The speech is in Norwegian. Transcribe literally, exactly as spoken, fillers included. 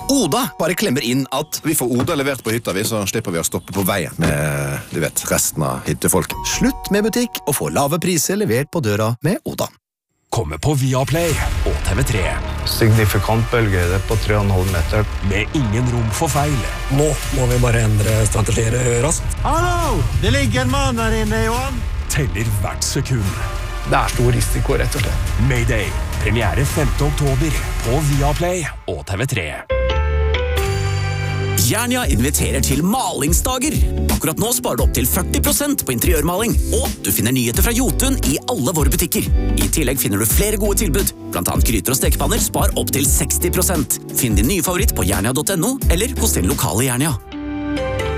Oda bare klemmer inn at vi får Oda levert på hytta, vi, så slipper vi å stoppe på veien med, du vet, resten av hyttefolk. Slutt med butikk og få lave priser levert på døra med Oda. Kommer på Viaplay og T V tre. Signifikant bølgehøyde på tre komma fem meter. Med ingen rom for feil. Nå må vi bare endre strategier raskt. Hallo! Det ligger en mann her inne, Johan. Teller hvert sekund. Det er stor risiko, rett og slett. Mayday. Premiere femte oktober på Viaplay og T V tre. Jernia inviterer til malingsdager. Akkurat nå sparer du opp til førti prosent på interiørmaling, og du finner nyheter fra Jotun i alle våre butikker. I tillegg finner du flere gode tilbud, blant annet gryter og stekepanner spar opp til seksti prosent. Finn din nye favoritt på jernia punktum no eller hos din lokale Jernia.